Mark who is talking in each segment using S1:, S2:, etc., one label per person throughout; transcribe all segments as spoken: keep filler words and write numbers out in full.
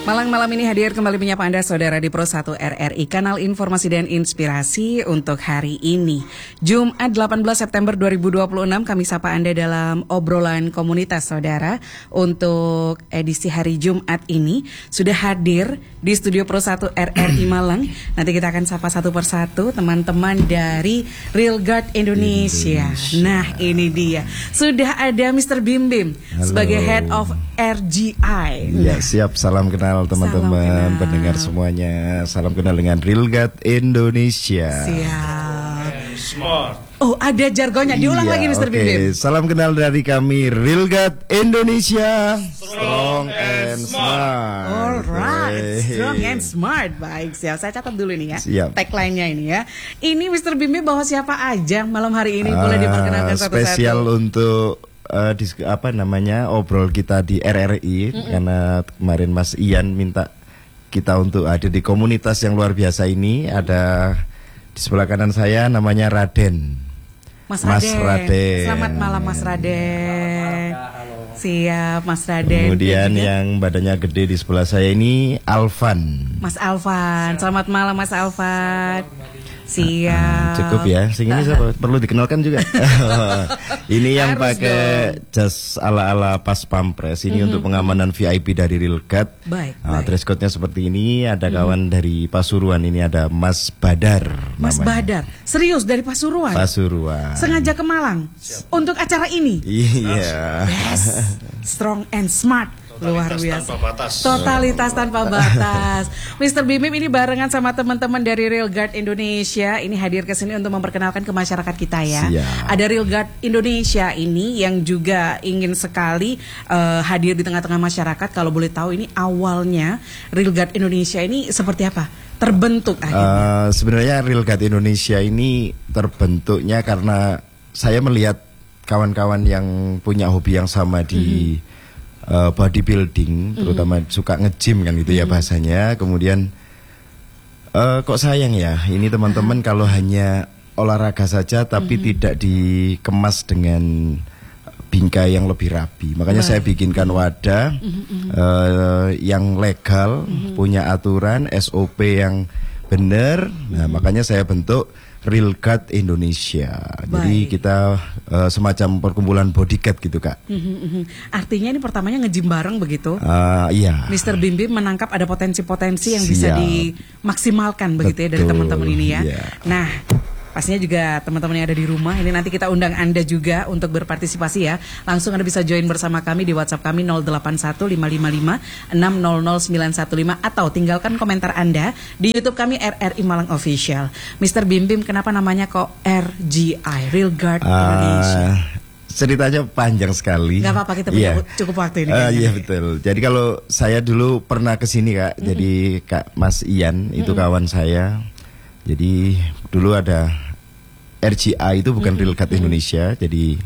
S1: Malam-malam ini hadir kembali menyapa Anda saudara di Pro satu R R I, kanal informasi dan inspirasi untuk hari ini. Jumat delapan belas September dua ribu dua puluh enam kami sapa Anda dalam obrolan komunitas saudara. Untuk edisi hari Jumat ini sudah hadir di studio Pro satu R R I Malang. Nanti kita akan sapa satu persatu teman-teman dari Real Guard Indonesia. Indonesia. Nah ini dia, sudah ada mister Bim Bim Halo. Sebagai Head of R G I.
S2: Ya, siap, salam kenal teman-teman pendengar semuanya. Salam kenal dengan Real Guard Indonesia.
S1: Siap. Oh, ada jargonnya. Diulang iya, lagi mister
S2: Okay.
S1: Bim Bim.
S2: Salam kenal dari kami Real Guard Indonesia. Strong and smart.
S1: Alright,
S2: okay.
S1: Strong and smart. Baik, siap. Saya catat dulu nih ya.
S2: Siap.
S1: Tagline-nya ini ya. Ini mister Bim Bim bawa siapa aja malam hari ini? Boleh diperkenalkan satu-satu.
S2: Spesial untuk Uh, dis, apa namanya obrol kita di R R I, mm-mm. karena kemarin Mas Ian minta kita untuk ada di komunitas yang luar biasa ini. Ada di sebelah kanan saya namanya Raden.
S1: Mas,
S2: Mas
S1: Raden.
S2: Raden.
S1: Selamat malam Mas Raden. Siap Mas Raden.
S2: Kemudian yang badannya gede di sebelah saya ini Alvan.
S1: Mas Alvan. Selamat malam Mas Alvan. Siap.
S2: Cukup ya. Sing ini siapa? Perlu dikenalkan juga. Ini yang Harus pakai dong. jas ala-ala pas pampres. Ini mm-hmm. untuk pengamanan V I P dari Real Guard.
S1: Baik,
S2: nah,
S1: baik.
S2: Dress code-nya seperti ini. Ada mm-hmm. kawan dari Pasuruan. Ini ada Mas Badar.
S1: Mas
S2: namanya.
S1: Badar. Serius dari Pasuruan?
S2: Pasuruan.
S1: Sengaja ke Malang Siap. Untuk acara ini.
S2: Iya.
S1: Yes. Strong and smart. Luar biasa.
S3: Tanpa batas.
S1: Totalitas tanpa batas. mister Bim Bim ini barengan sama teman-teman dari Real Guard Indonesia ini hadir ke sini untuk memperkenalkan ke masyarakat kita ya.
S2: Siap.
S1: Ada Real Guard Indonesia ini yang juga ingin sekali uh, hadir di tengah-tengah masyarakat. Kalau boleh tahu ini awalnya Real Guard Indonesia ini seperti apa? Terbentuk akhirnya.
S2: Uh, sebenarnya Real Guard Indonesia ini terbentuknya karena saya melihat kawan-kawan yang punya hobi yang sama di mm-hmm. Uh, bodybuilding, terutama mm-hmm. suka nge-gym kan gitu mm-hmm. ya bahasanya. Kemudian uh, kok sayang ya, ini teman-teman uh-huh. kalau hanya olahraga saja tapi mm-hmm. tidak dikemas dengan bingkai yang lebih rapi. Makanya Baik. saya bikinkan wadah mm-hmm. uh, yang legal, mm-hmm. punya aturan S O P yang benar. Nah, mm-hmm. makanya saya bentuk Real Guard Indonesia. Baik. Jadi kita uh, semacam perkumpulan bodyguard gitu Kak.
S1: Mm-hmm. Artinya ini pertamanya nge-gym bareng begitu?
S2: Uh, iya.
S1: mister Bim Bim menangkap ada potensi-potensi yang
S2: Siap.
S1: bisa dimaksimalkan begitu Betul. ya dari teman-teman ini ya. Yeah. Nah, pastinya juga teman-teman yang ada di rumah ini nanti kita undang Anda juga untuk berpartisipasi ya. Langsung Anda bisa join bersama kami di WhatsApp kami nol delapan satu lima lima lima enam nol nol sembilan satu lima atau tinggalkan komentar Anda di YouTube kami R R I Malang Official. mister Bim Bim kenapa namanya kok R G I, Real Guard uh, Indonesia?
S2: Ceritanya panjang sekali.
S1: Gak apa-apa, kita punya yeah. cukup waktu ini.
S2: Uh, iya betul. Jadi kalau saya dulu pernah kesini Kak, mm-hmm. jadi Kak Mas Ian itu mm-hmm. kawan saya. Jadi dulu ada R G I itu bukan mm-hmm. Real Guard Indonesia, jadi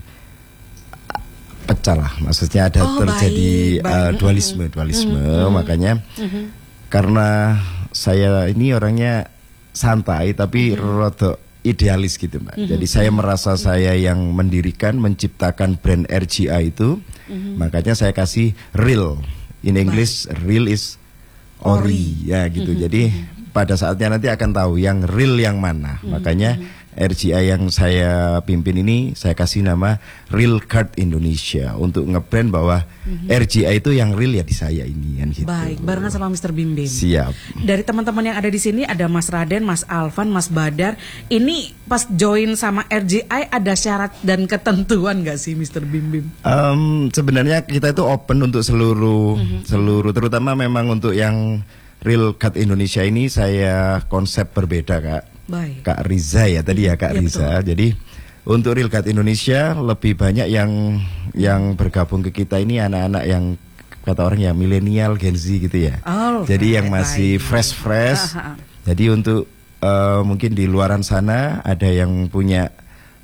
S2: pecah lah. Maksudnya ada
S1: oh,
S2: terjadi
S1: baik, baik.
S2: Uh, dualisme, dualisme.
S1: Mm-hmm.
S2: Makanya mm-hmm. karena saya ini orangnya santai tapi mm-hmm. rada idealis gitu Mbak. Mm-hmm. Jadi saya merasa saya yang mendirikan, menciptakan brand R G I itu, mm-hmm. makanya saya kasih real. In English, baik. Real is ori, ori. ya gitu. Mm-hmm. Jadi pada saatnya nanti akan tahu yang real yang mana. Mm-hmm. Makanya R G I yang saya pimpin ini saya kasih nama Real Guard Indonesia untuk ngebrand bahwa mm-hmm. R G I itu yang real ya di saya ini kan gitu.
S1: Baik, barengan sama mister Bim Bim.
S2: Siap.
S1: Dari teman-teman yang ada di sini ada Mas Raden, Mas Alvan, Mas Badar. Ini pas join sama R G I ada syarat dan ketentuan nggak sih mister Bim Bim?
S2: Um, sebenarnya kita itu open untuk seluruh mm-hmm. seluruh terutama memang untuk yang Real Guard Indonesia ini saya konsep berbeda Kak.
S1: Baik.
S2: Kak Riza ya tadi ya Kak ya, Riza. Betul. Jadi untuk Real Guard Indonesia lebih banyak yang yang bergabung ke kita ini anak-anak yang kata orang ya milenial, Gen Z gitu ya.
S1: Oh,
S2: jadi
S1: right,
S2: yang masih fresh-fresh. Jadi untuk uh, mungkin di luaran sana ada yang punya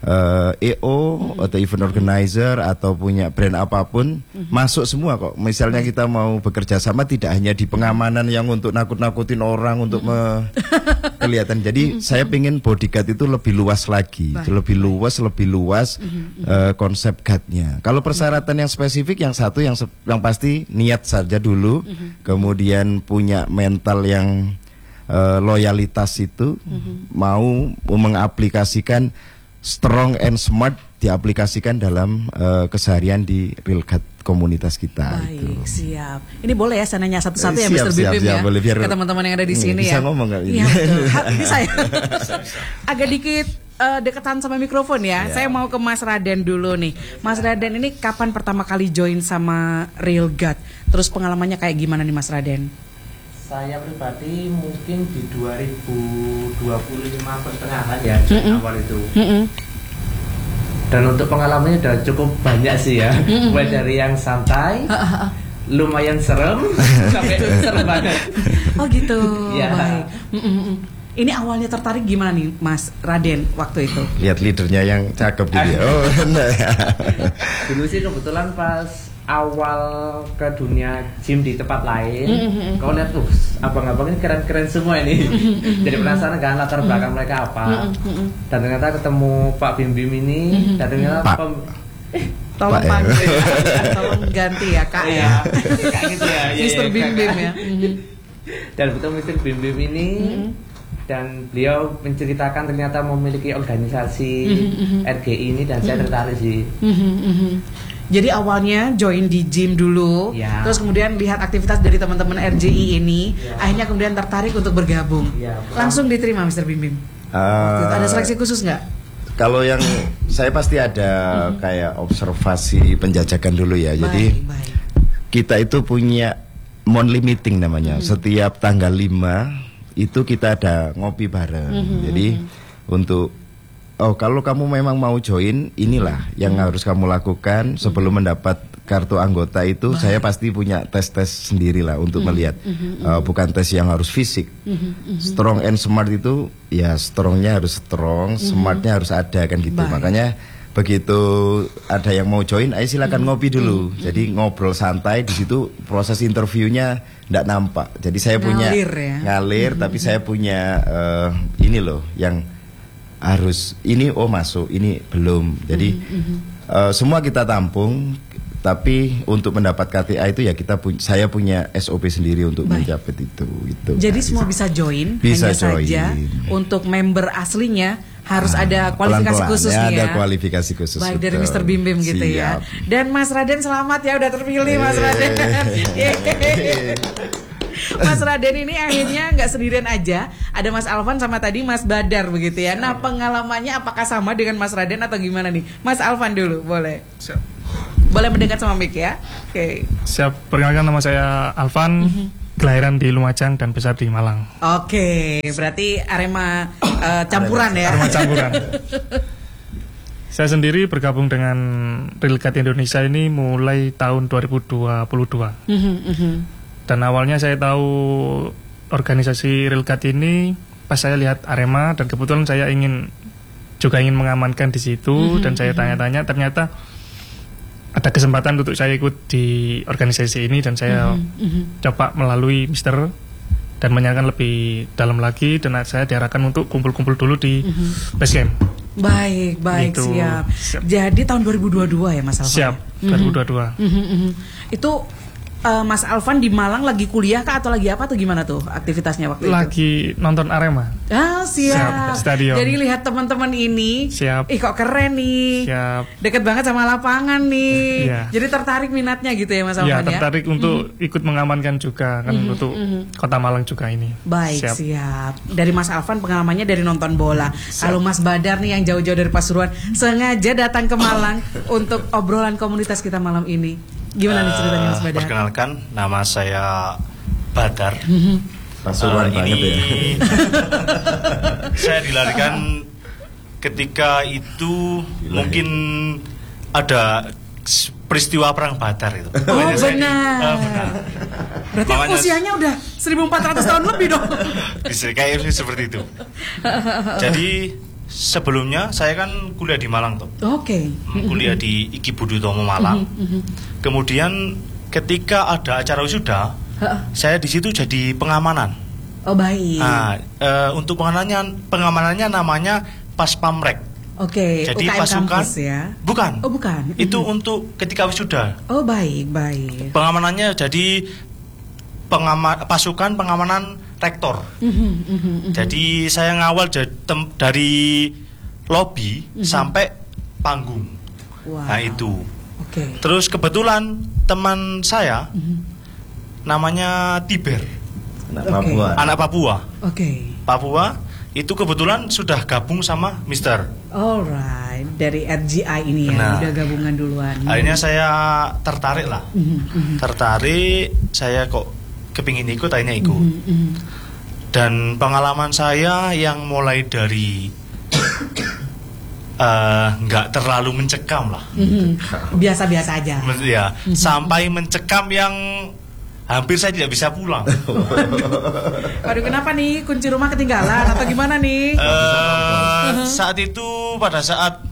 S2: uh, E O mm-hmm. atau event organizer atau punya brand apapun mm-hmm. masuk semua kok. Misalnya kita mau bekerja sama tidak hanya di pengamanan yang untuk nakut-nakutin orang untuk mm-hmm. me- kelihatan. Jadi mm-hmm. saya pengen bodyguard itu lebih luas lagi, baik, lebih baik. luas, lebih luas mm-hmm. uh, konsep guardnya. Kalau persyaratan yang spesifik yang satu yang se- yang pasti niat saja dulu, mm-hmm. kemudian punya mental yang uh, loyalitas itu, mm-hmm. mau mengaplikasikan strong and smart diaplikasikan dalam uh, keseharian di real guard komunitas kita.
S1: Baik,
S2: itu.
S1: Siap. Ini boleh ya saya nanya satu-satu ya,
S2: siap,
S1: mister
S2: siap,
S1: Bim Bim
S2: siap,
S1: ya,
S2: boleh, biar,
S1: ke teman-teman yang ada di sini
S2: bisa
S1: ya.
S2: Ngomong gak ini?
S1: Iya, ini saya agak dikit uh, dekatan sama mikrofon ya. Yeah. Saya mau ke Mas Raden dulu nih. Mas Raden ini kapan pertama kali join sama Real Guard? Terus pengalamannya kayak gimana nih Mas Raden?
S3: Saya pribadi mungkin di dua ribu dua puluh lima pertengahan ya, mm-hmm. awal itu. Mm-hmm. Dan untuk pengalamannya udah cukup banyak sih ya. Mm-hmm. Mulai dari yang santai, lumayan serem, sampai serem banget.
S1: Oh gitu.
S3: Ya.
S1: Baik. Mm-mm. Ini awalnya tertarik gimana nih Mas Raden waktu itu?
S2: Lihat leadernya yang cakep gitu ya. Oh,
S3: dulu sih kebetulan pas awal ke dunia gym di tempat lain, mm-hmm. kau lihat tuh abang-abang ini keren-keren semua ini. Mm-hmm. Jadi penasaran kan latar belakang mm-hmm. mereka apa. Mm-hmm. Dan ternyata ketemu Pak Bim Bim ini, mm-hmm. dan ternyata
S2: Pak.
S3: Pem, eh,
S1: tolong
S2: Pak,
S1: panggil ya. Tolong ganti ya Kak ya.
S3: Kayak gitu ya.
S1: mister Bim Bim ya. Mm-hmm.
S3: Dan betul mister Bim Bim ini. Mm-hmm. Dan beliau menceritakan ternyata memiliki organisasi mm-hmm. R G I ini dan mm-hmm. saya tertarik sih. Mm-hmm.
S1: Jadi awalnya join di gym dulu, ya. Terus kemudian lihat aktivitas dari teman-teman R J I ini, ya. Akhirnya kemudian tertarik untuk bergabung. Ya, langsung diterima mister Bim Bim. Uh, ada seleksi khusus nggak?
S2: Kalau yang saya pasti ada mm-hmm. kayak observasi penjajakan dulu ya. Baik, Jadi baik. Kita itu punya monthly meeting namanya. Mm-hmm. Setiap tanggal lima itu kita ada ngopi bareng. Mm-hmm. Jadi untuk oh kalau kamu memang mau join, inilah mm-hmm. yang harus kamu lakukan sebelum mm-hmm. mendapat kartu anggota itu. Baik. Saya pasti punya tes-tes sendiri lah untuk mm-hmm. melihat mm-hmm. uh, bukan tes yang harus fisik. Mm-hmm. Strong and smart itu ya strongnya harus strong, mm-hmm. smartnya harus ada kan gitu. Baik. Makanya begitu ada yang mau join, ayo silakan mm-hmm. ngopi dulu. Mm-hmm. Jadi ngobrol santai di situ, proses interviewnya ndak nampak. Jadi saya punya
S1: ngalir, ya?
S2: ngalir mm-hmm. tapi saya punya uh, ini loh yang harus ini oh masuk, ini belum. Jadi mm-hmm. uh, semua kita tampung, tapi untuk mendapat K T A itu ya kita pu- saya punya S O P sendiri untuk Baik. mencapai itu. Gitu.
S1: Jadi nah, semua bisa join,
S2: bisa
S1: hanya
S2: join.
S1: saja untuk member aslinya harus ah, ada kualifikasi
S2: pelan-pelan.
S1: khusus
S2: ya,
S1: nih ya.
S2: Ada kualifikasi khusus.
S1: Baik betul. Dari mister Bim Bim gitu. Siap. Ya. Dan Mas Raden selamat ya udah terpilih Eee. Mas Raden. Mas Raden ini akhirnya nggak sendirian aja, ada Mas Alvan sama tadi Mas Badar begitu ya. Nah pengalamannya apakah sama dengan Mas Raden atau gimana nih? Mas Alvan dulu boleh. Siap. Boleh mendekat sama mic ya. Oke. Okay.
S4: Siap. Perkenalkan nama saya Alvan. Mm-hmm. Kelahiran di Lumajang dan besar di Malang.
S1: Oke, berarti Arema uh, campuran ya.
S4: Arema campuran. Saya sendiri bergabung dengan Real Guard Indonesia ini mulai tahun dua ribu dua puluh dua. Mm-hmm. Dan awalnya saya tahu organisasi Real Guard ini pas saya lihat Arema dan kebetulan saya ingin juga ingin mengamankan di situ mm-hmm. dan saya tanya-tanya ternyata ada kesempatan untuk saya ikut di organisasi ini dan saya mm-hmm. coba melalui Mister dan menanyakan lebih dalam lagi dan saya diarahkan untuk kumpul-kumpul dulu di mm-hmm. base camp.
S1: Baik, baik, gitu. siap. siap. Jadi tahun dua ribu dua puluh dua ya Mas Alvan?
S4: Siap, dua ribu dua puluh dua.
S1: Mm-hmm. Mm-hmm. Itu uh, Mas Alvan di Malang lagi kuliah kah atau lagi apa atau gimana tuh aktivitasnya waktu
S4: lagi itu?
S1: Lagi
S4: nonton Arema.
S1: Ah siap.
S4: siap stadion.
S1: Jadi lihat teman-teman ini.
S4: Siap.
S1: Ih kok keren nih.
S4: Siap.
S1: Deket banget sama lapangan nih.
S4: Iya.
S1: Jadi tertarik minatnya gitu ya Mas Alvan ya?
S4: Iya tertarik ya? untuk mm-hmm. ikut mengamankan juga kan mm-hmm. untuk mm-hmm. Kota Malang juga ini.
S1: Baik siap. siap. Dari Mas Alvan pengalamannya dari nonton bola. Kalau Mas Badar nih yang jauh-jauh dari Pasuruan sengaja datang ke Malang untuk obrolan komunitas kita malam ini. Gimana uh, nih ceritanya Mas Badar?
S5: Perkenalkan, nama saya Badar.
S2: Pasuruan uh, banget ya.
S5: Saya dilarikan ketika itu Gila, mungkin ya. ada peristiwa perang Badar itu.
S1: Oh benar. Saya, uh, benar. Berarti Makanya, usianya udah seribu empat ratus tahun lebih dong.
S5: Bisa kayaknya seperti itu. Jadi sebelumnya saya kan kuliah di Malang tuh.
S1: Oke.
S5: Okay. Kuliah di I K I Budi Utomo Malang. Kemudian ketika ada acara wisuda, saya di situ jadi pengamanan.
S1: Oh baik.
S5: Nah, e, untuk pengamanannya pengamanannya namanya Paspamrek.
S1: Oke.
S5: Jadi
S1: U K M
S5: pasukan
S1: kampus ya.
S5: Bukan.
S1: Oh bukan.
S5: Itu untuk ketika wisuda.
S1: Oh baik baik.
S5: Pengamanannya jadi pengama, pasukan pengamanan rektor. Jadi saya ngawal dari lobi sampai panggung.
S1: Wow.
S5: Nah itu.
S1: Oke.
S5: Terus kebetulan teman saya namanya Tiber.
S2: Anak Papua.
S1: Okay.
S5: Anak Papua.
S1: Oke. Okay.
S5: Papua itu kebetulan sudah gabung sama Mister.
S1: Alright, dari R G I ini ya,
S5: Nah,
S1: udah gabungan duluan.
S5: Akhirnya saya tertarik lah.
S1: Mm-hmm.
S5: Tertarik, saya kok kepingin ikut, akhirnya ikut.
S1: Mm-hmm.
S5: Dan pengalaman saya yang mulai dari nggak uh, terlalu mencekam lah.
S1: Mm-hmm. Biasa-biasa aja.
S5: Ya, mm-hmm. sampai mencekam yang hampir saya tidak bisa pulang.
S1: Waduh, kenapa nih? Kunci rumah ketinggalan atau gimana nih?
S5: Uh, saat itu pada saat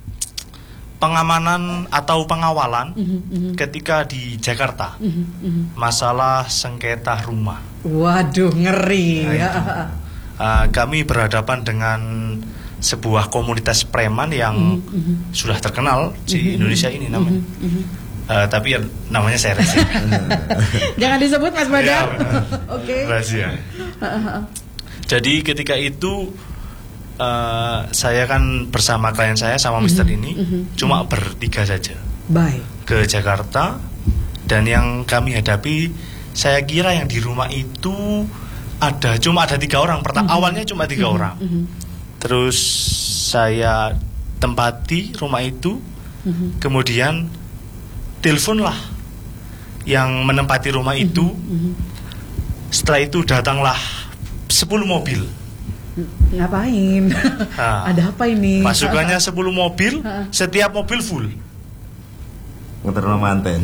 S5: pengamanan atau pengawalan uh-huh. ketika di Jakarta, uh-huh. masalah sengketa rumah.
S1: Waduh, ngeri.
S5: Nah,
S1: ya.
S5: uh, kami berhadapan dengan sebuah komunitas preman yang uh-huh. sudah terkenal di uh-huh. Indonesia ini namanya. Uh-huh. Uh-huh. Uh, tapi ya, namanya saya rahasia.
S1: Jangan disebut Mas Badar.
S5: Oke. Rahasia. Jadi ketika itu uh, saya kan bersama klien saya sama Mister Mm-hmm. ini mm-hmm. cuma bertiga saja.
S1: Baik.
S5: Ke Jakarta, dan yang kami hadapi, saya kira yang di rumah itu ada cuma ada tiga orang. Pertama mm-hmm. awalnya cuma tiga mm-hmm. orang. Mm-hmm. Terus saya tempati rumah itu, mm-hmm. kemudian teleponlah yang menempati rumah itu. Mm-hmm. Setelah itu datanglah sepuluh mobil.
S1: Ngapain?
S5: Nah,
S1: ada apa ini?
S5: Pasukannya sepuluh mobil, setiap mobil full.
S2: Ngeterno manten.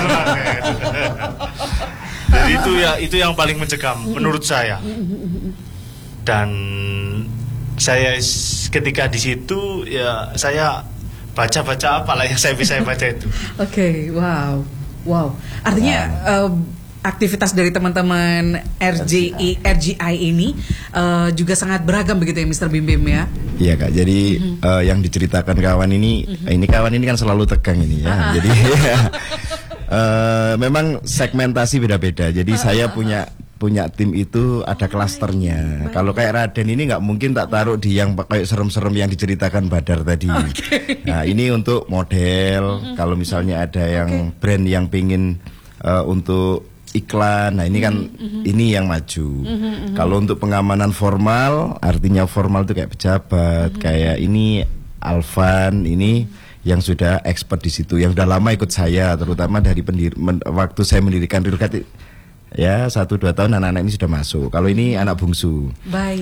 S5: Jadi itu ya, itu yang paling mencekam menurut saya. Dan saya ketika di situ ya saya baca-baca apalah yang saya bisa baca itu.
S1: Oke, okay, wow, wow. Artinya wow. Uh, aktivitas dari teman-teman R J I R G I ini uh, juga sangat beragam begitu ya, Mister Bim Bim ya?
S2: Iya Kak. Jadi mm-hmm. uh, yang diceritakan kawan ini, mm-hmm. ini kawan ini kan selalu tegang ini ya. Uh-huh. Jadi uh, memang segmentasi beda-beda. Jadi uh-huh. saya punya punya tim itu ada klasternya. Kalau kayak Raden ini nggak mungkin tak taruh di yang kayak serem-serem yang diceritakan Badar tadi. Okay. Nah ini untuk model. Mm-hmm. Kalau misalnya ada yang okay. brand yang pingin uh, untuk iklan, nah ini kan mm-hmm. ini yang maju. Mm-hmm. Kalau untuk pengamanan formal, artinya formal itu kayak pejabat, mm-hmm. kayak ini Alvan ini yang sudah expert di situ, yang udah lama ikut saya, terutama dari pendiri, men, waktu saya mendirikan Rilkat. Ya satu dua tahun anak-anak ini sudah masuk. Kalau ini anak bungsu.
S1: Baik.